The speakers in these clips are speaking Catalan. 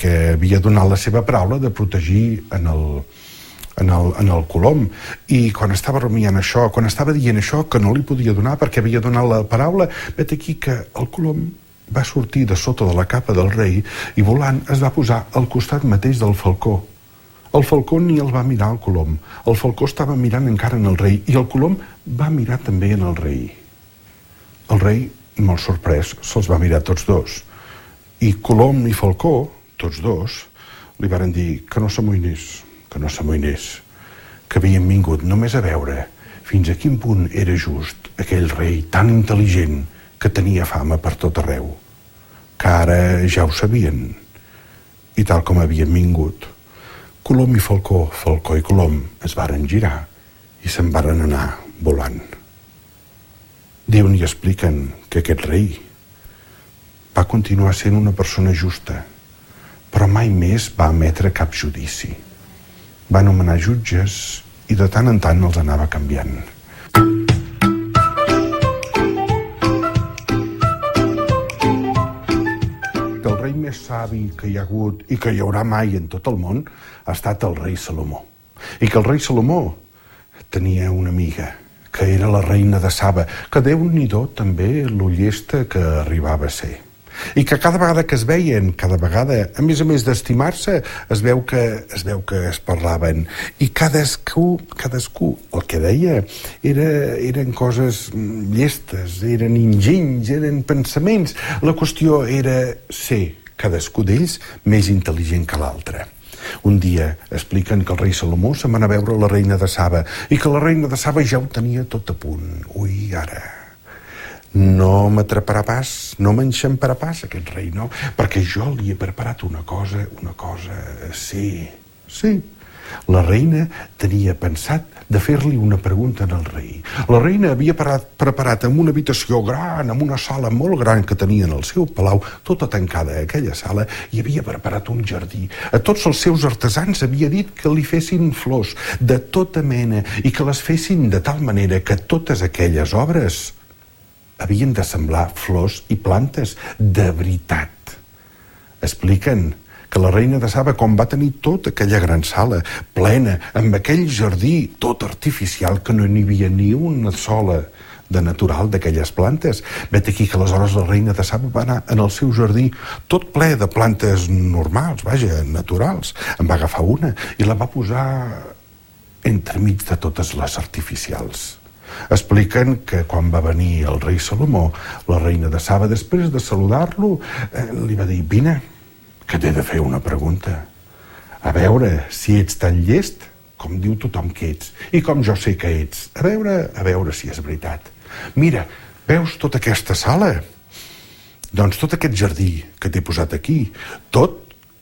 perquè havia donat la seva paraula de protegir en el Colom, i quan estava rumiant això, quan estava dient això, que no li podia donar perquè havia donat la paraula, vet aquí que el Colom va sortir de sota de la capa del rei i volant es va posar al costat mateix del falcó. El falcó ni el va mirar al Colom, el falcó estava mirant encara en el rei i el Colom va mirar també en el rei. El rei, molt sorprès, se'ls va mirar tots dos, i Colom i falcó, tots dos, li varen dir que no s'amoïnés, que havien vingut només a veure fins a quin punt era just aquell rei tan intel·ligent que tenia fama per tot arreu, que ara ja ho sabien, i tal com havien vingut, Colom i falcó, falcó i Colom es varen girar i se'n varen anar volant. Diuen i expliquen que aquest rei va continuar sent una persona justa, però mai més va emetre cap judici. Va nomenar jutges i de tant en tant els anava canviant. El rei més savi que hi ha hagut i que hi haurà mai en tot el món ha estat el rei Salomó. I que el rei Salomó tenia una amiga, que era la reina de Saba, que Déu-n'hi-do també lo llesta que arribava a ser. I que cada vegada que es veien, cada vegada, a més d'estimar-se, es veu que es parlaven. I cadascú el que deia eren coses llestes, eren enginys, eren pensaments. La qüestió era ser cadascú d'ells més intel·ligent que l'altre. Un dia expliquen que el rei Salomó se'n va anar a veure la reina de Saba i que la reina de Saba ja ho tenia tot a punt. Ui, ara... no m'atraparà pas, no m'enxamparà pas aquest rei, no? Perquè jo li he preparat una cosa, sí. La reina tenia pensat de fer-li una pregunta al rei. La reina havia preparat en una habitació gran, en una sala molt gran que tenia en el seu palau, tota tancada a aquella sala, i havia preparat un jardí. A tots els seus artesans havia dit que li fessin flors de tota mena i que les fessin de tal manera que totes aquelles obres havien de semblar flors i plantes de veritat. Expliquen que la reina de Saba, com va tenir tota aquella gran sala plena, amb aquell jardí tot artificial, que no n'hi havia ni una sola de natural d'aquelles plantes, vet aquí que aleshores la reina de Saba va anar en el seu jardí tot ple de plantes normals, naturals. En va agafar una i la va posar entremig de totes les artificials. Expliquen que quan va venir el rei Salomó, la reina de Saba, després de saludar-lo, li va dir: vine, que t'he de fer una pregunta. A veure si ets tan llest com diu tothom que ets, i com jo sé que ets. A veure si és veritat. Mira, veus tota aquesta sala? Doncs tot aquest jardí que t'he posat aquí, tot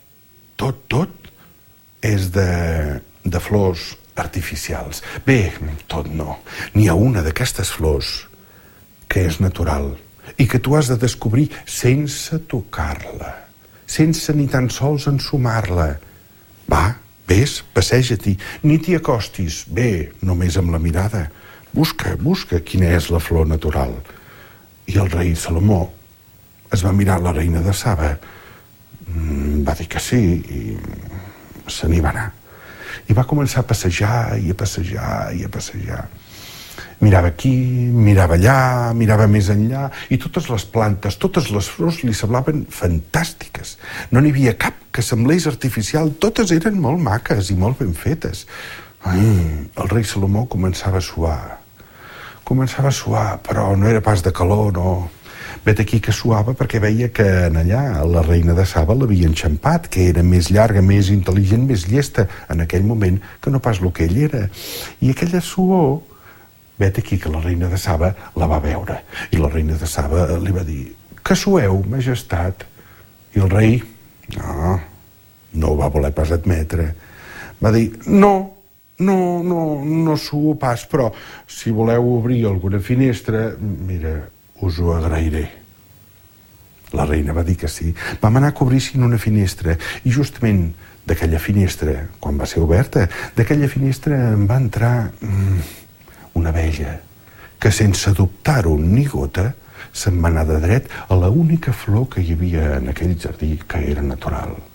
és de flors artificials. Bé, tot no. N'hi ha una d'aquestes flors que és natural i que tu has de descobrir sense tocar-la, sense ni tan sols ensumar-la. Va, vés, passeja-t'hi, ni t'hi acostis. Bé, només amb la mirada. Busca quina és la flor natural. I el rei Salomó es va mirar la reina de Saba, va dir que sí i se n'hi va anar. I va començar a passejar i a passejar. Mirava aquí, mirava allà, mirava més enllà, i totes les plantes, totes les flors li semblaven fantàstiques. No n'hi havia cap que semblés artificial, totes eren molt maques i molt ben fetes. El rei Salomó començava a suar, però no era pas de calor, no. Vet aquí que suava perquè veia que en allà la reina de Saba l'havia enxampat, que era més llarga, més intel·ligent, més llesta en aquell moment que no pas el que ell era. I aquella suor, vet aquí que la reina de Saba la va veure. I la reina de Saba li va dir: que sueu, majestat? I el rei no ho va voler pas admetre. Va dir: no suo pas, però si voleu obrir alguna finestra, mira, us ho agrairé. La reina va dir que sí. Vam anar a cobrir-s'hi una finestra i justament d'aquella finestra, quan va ser oberta, d'aquella finestra en va entrar una abella que sense dubtar-ho ni gota se'n va anar de dret a l'única flor que hi havia en aquell jardí, que era natural.